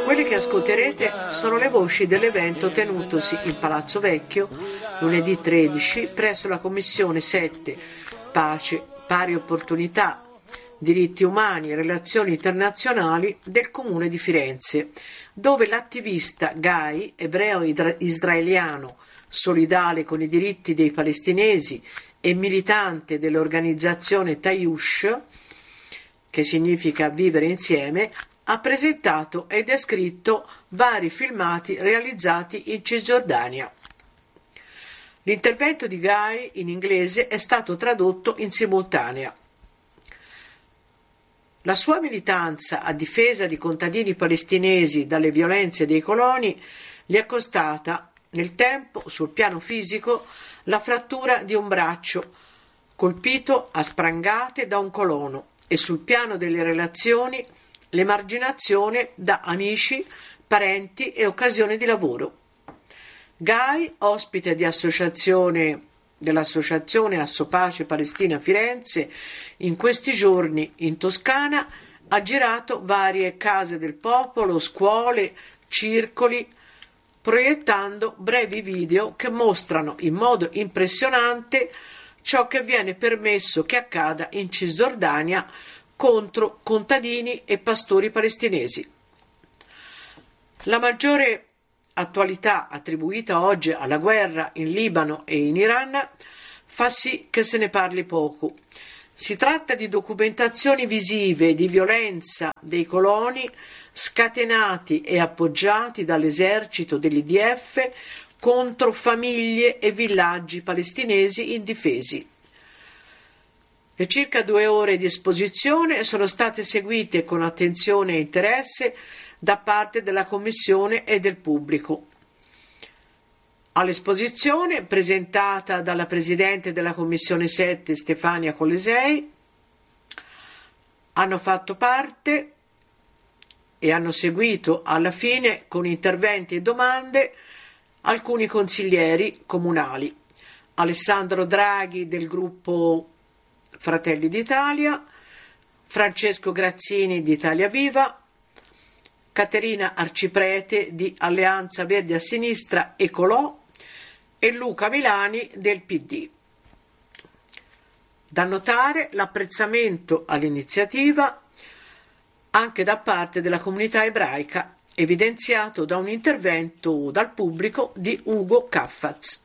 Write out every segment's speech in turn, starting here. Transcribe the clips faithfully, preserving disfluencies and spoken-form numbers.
Quelle che ascolterete sono le voci dell'evento tenutosi in Palazzo Vecchio lunedì tredici presso la Commissione sette Pace, Pari Opportunità, Diritti Umani e Relazioni Internazionali del Comune di Firenze, dove l'attivista Guy, ebreo israeliano solidale con i diritti dei palestinesi e militante dell'organizzazione Tayush, che significa vivere insieme, ha presentato e descritto vari filmati realizzati in Cisgiordania. L'intervento di Guy in inglese è stato tradotto in simultanea. La sua militanza a difesa di contadini palestinesi dalle violenze dei coloni gli è costata nel tempo, sul piano fisico, la frattura di un braccio, colpito a sprangate da un colono, e sul piano delle relazioni l'emarginazione da amici, parenti e occasioni di lavoro. Guy, ospite di associazione dell'Associazione Assopace Palestina Firenze, in questi giorni in Toscana ha girato varie case del popolo, scuole, circoli, proiettando brevi video che mostrano in modo impressionante ciò che viene permesso che accada in Cisgiordania contro contadini e pastori palestinesi. La maggiore attualità attribuita oggi alla guerra in Libano e in Iran fa sì che se ne parli poco. Si tratta di documentazioni visive di violenza dei coloni scatenati e appoggiati dall'esercito dell'I D F contro famiglie e villaggi palestinesi indifesi. Le circa due ore di esposizione sono state seguite con attenzione e interesse da parte della Commissione e del pubblico. All'esposizione, presentata dalla Presidente della Commissione sette Stefania Colesei, hanno fatto parte e hanno seguito alla fine con interventi e domande alcuni consiglieri comunali: Alessandro Draghi del gruppo Fratelli d'Italia, Francesco Grazzini di Italia Viva, Caterina Arciprete di Alleanza Verdi a Sinistra Ecolò e Luca Milani del P D. Da notare l'apprezzamento all'iniziativa anche da parte della comunità ebraica, evidenziato da un intervento dal pubblico di Ugo Caffaz.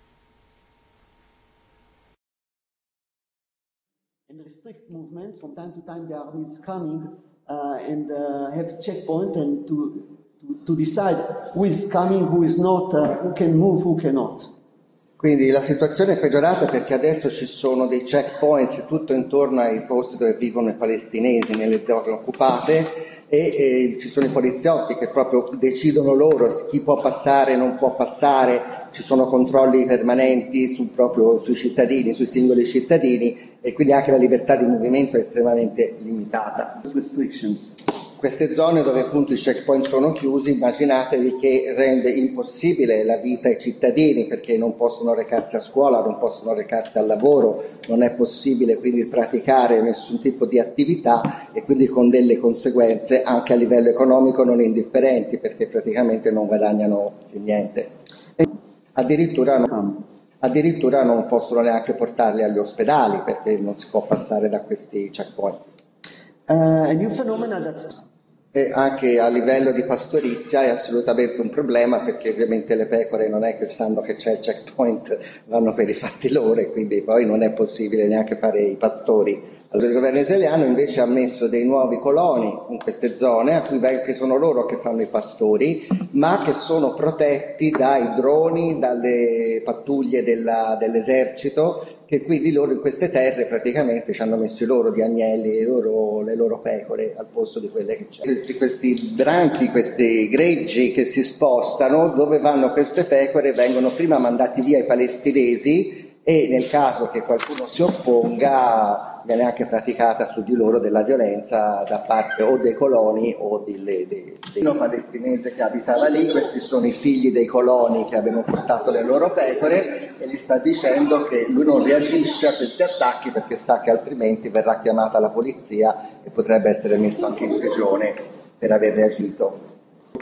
In restrict movement, from time to time the army is coming uh, and uh, have checkpoint and to, to to decide who is coming, who is not, uh, who can move, who cannot. Quindi la situazione è peggiorata perché adesso ci sono dei checkpoints tutto intorno ai posti dove vivono i palestinesi, nelle zone occupate, e, e ci sono i poliziotti che proprio decidono loro chi può passare e non può passare, ci sono controlli permanenti su, proprio sui cittadini, sui singoli cittadini, e quindi anche la libertà di movimento è estremamente limitata. Restrictions. Queste zone dove appunto i checkpoint sono chiusi, immaginatevi che rende impossibile la vita ai cittadini, perché non possono recarsi a scuola, non possono recarsi al lavoro, non è possibile quindi praticare nessun tipo di attività, e quindi con delle conseguenze anche a livello economico non indifferenti, perché praticamente non guadagnano più niente. E addirittura non, addirittura non possono neanche portarli agli ospedali perché non si può passare da questi checkpoints. Uh, a new phenomenon that's E anche a livello di pastorizia è assolutamente un problema, perché ovviamente le pecore non è che sanno che c'è il checkpoint, vanno per i fatti loro, e quindi poi non è possibile neanche fare i pastori. Allora, il governo israeliano invece ha messo dei nuovi coloni in queste zone, a cui che sono loro che fanno i pastori, ma che sono protetti dai droni, dalle pattuglie della, dell'esercito, che quindi loro in queste terre praticamente ci hanno messo i loro di agnelli, le loro, le loro pecore al posto di quelle che c'è. Questi, questi branchi, questi greggi che si spostano, dove vanno queste pecore vengono prima mandati via ai palestinesi, e nel caso che qualcuno si opponga viene anche praticata su di loro della violenza da parte o dei coloni o delle, dei, dei palestinese che abitava lì. Questi sono i figli dei coloni che avevano portato le loro pecore, e gli sta dicendo che lui non reagisce a questi attacchi perché sa che altrimenti verrà chiamata la polizia e potrebbe essere messo anche in prigione per aver reagito.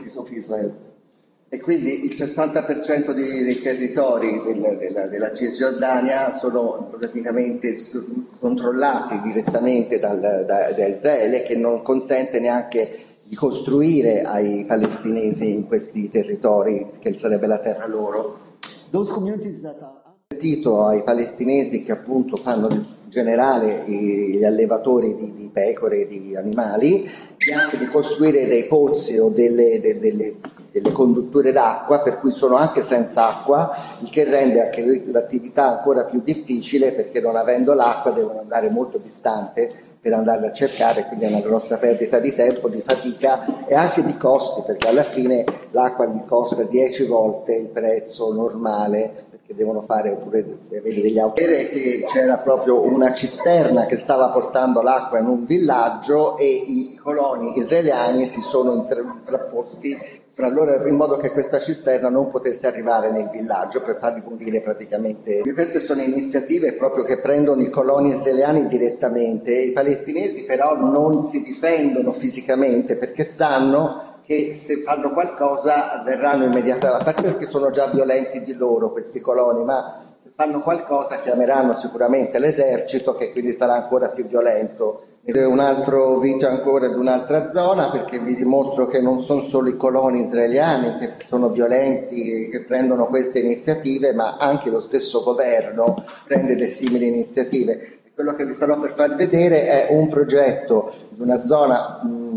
territories of Israel. E quindi il sessanta per cento dei, dei territori del, della, della Cisgiordania sono praticamente controllati direttamente dal, da, da Israele, che non consente neanche di costruire ai palestinesi in questi territori, che sarebbe la terra loro. Those communities that are Sentito ai palestinesi che appunto fanno in generale gli allevatori di, di pecore e di animali, anche di costruire dei pozzi o delle, de, delle, delle condutture d'acqua, per cui sono anche senza acqua, il che rende anche l'attività ancora più difficile, perché non avendo l'acqua devono andare molto distante per andarla a cercare, quindi è una grossa perdita di tempo, di fatica e anche di costi, perché alla fine l'acqua gli costa dieci volte il prezzo normale, che devono fare, oppure avere degli auto. Che c'era proprio una cisterna che stava portando l'acqua in un villaggio e i coloni israeliani si sono intrapposti fra loro in modo che questa cisterna non potesse arrivare nel villaggio per farli morire praticamente. E queste sono iniziative proprio che prendono i coloni israeliani direttamente. I palestinesi però non si difendono fisicamente perché sanno che se fanno qualcosa verranno immediatamente, a parte perché sono già violenti di loro questi coloni, ma se fanno qualcosa chiameranno sicuramente l'esercito, che quindi sarà ancora più violento. Un altro video ancora di un'altra zona, perché vi dimostro che non sono solo i coloni israeliani che sono violenti, che prendono queste iniziative, ma anche lo stesso governo prende delle simili iniziative. Quello che vi starò per far vedere è un progetto di una zona mh,